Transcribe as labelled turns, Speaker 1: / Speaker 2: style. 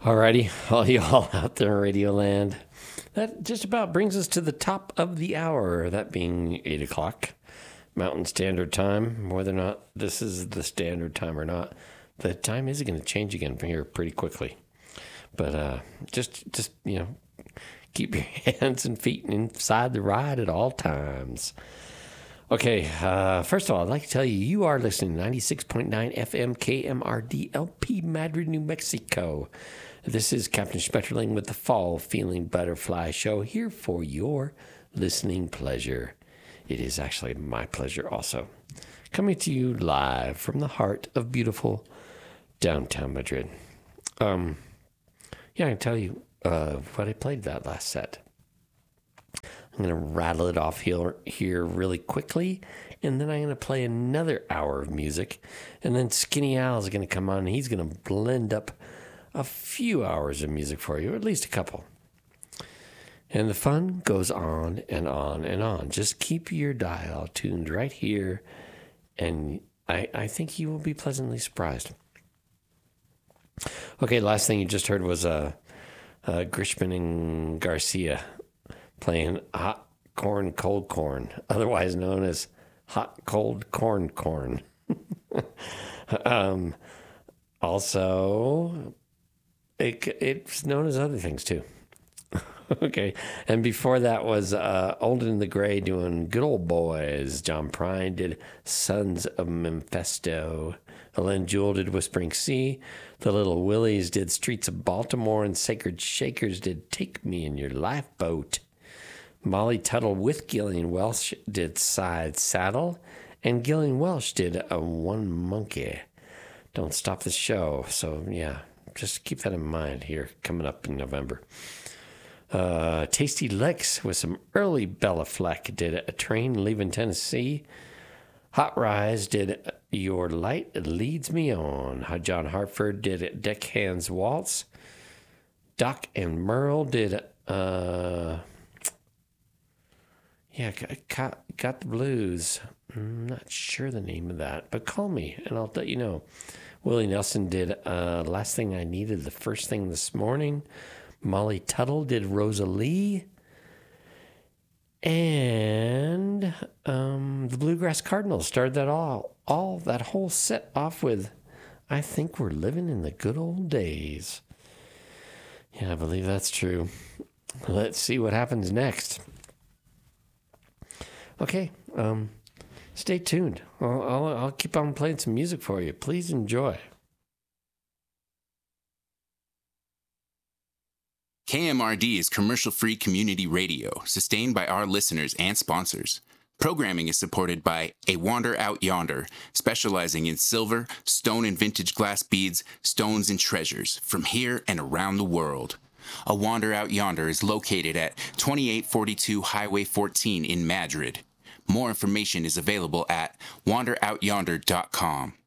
Speaker 1: Alrighty, all y'all out there in Radioland. That just about brings us to the top of the hour, that being 8 o'clock Mountain Standard Time. Whether or not this is the standard time or not, the time is going to change again from here pretty quickly. But just keep your hands and feet inside the ride at all times. Okay, first of all, I'd like to tell you, you are listening to 96.9 FM KMRD LP Madrid, New Mexico. This is Captain Schmetterling with the Fall Feeling Butterfly Show, here for your listening pleasure. It is actually my pleasure also. Coming to you live from the heart of beautiful downtown Madrid. I can tell you what I played that last set. I'm going to rattle it off here really quickly, and then I'm going to play another hour of music, and then Skinny Al is going to come on, and he's going to blend up a few hours of music for you, at least a couple. And the fun goes on and on and on. Just keep your dial tuned right here, and I think you will be pleasantly surprised. Okay, last thing you just heard was Grishman and Garcia playing Hot Corn, Cold Corn, otherwise known as Hot Cold Corn Corn. Also, it's known as other things too. Okay, and before that was Old and the Gray doing Good Old Boys. John Prine did Sons of Mephisto. Ellen Jewell did Whispering Sea. The Little Willies did Streets of Baltimore, and Sacred Shakers did Take Me in Your Lifeboat. Molly Tuttle with Gillian Welsh did Side Saddle, and Gillian Welsh did a One Monkey. Don't Stop the Show. So yeah, just keep that in mind here coming up in November. Tasty Licks with some early Bella Fleck did A Train Leaving Tennessee. Hot Rise did Your Light Leads Me On. John Hartford did Deckhands Waltz. Doc and Merle did Got the Blues. I'm not sure the name of that, but call me and I'll let you know. Willie Nelson did Last Thing I Needed, The First Thing This Morning. Molly Tuttle did Rosalie. And the Bluegrass Cardinals started that that whole set off with I Think We're Living in the Good Old Days. Yeah, I believe that's true. Let's see what happens next. Okay, stay tuned. I'll keep on playing some music for you. Please enjoy.
Speaker 2: KMRD is commercial-free community radio, sustained by our listeners and sponsors. Programming is supported by A Wander Out Yonder, specializing in silver, stone and vintage glass beads, stones and treasures from here and around the world. A Wander Out Yonder is located at 2842 Highway 14 in Madrid. More information is available at wanderoutyonder.com.